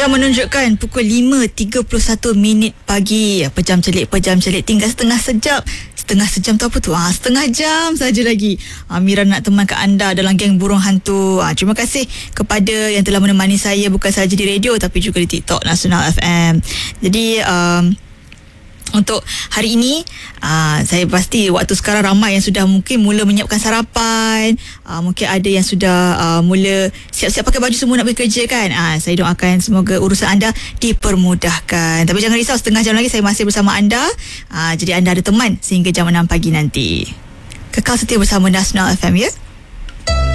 Sekarang menunjukkan pukul 5.31 pagi. Pejam celik. Tinggal setengah sejam tu apa tu? Setengah jam saja lagi. Mira nak temankan anda dalam geng burung hantu. Terima kasih kepada yang telah menemani saya bukan sahaja di radio tapi juga di TikTok Nasional FM. Jadi untuk hari ini saya pasti waktu sekarang ramai yang sudah mungkin mula menyiapkan sarapan, mungkin ada yang sudah mula siap-siap pakai baju semua nak bekerja kan. Saya doakan semoga urusan anda dipermudahkan. Tapi jangan risau, setengah jam lagi saya masih bersama anda. Jadi anda ada teman sehingga jam 6 pagi nanti. Kekal setia bersama Nasional FM ya.